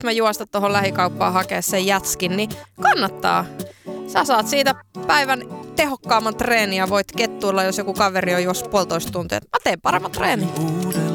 mä juosta tuohon lähikauppaan hakea sen jätskin, niin kannattaa. Sä saat siitä päivän tehokkaamman treenin ja voit kettuilla, jos joku kaveri on juossut 1,5 tuntia. Mä teen paremman treenin.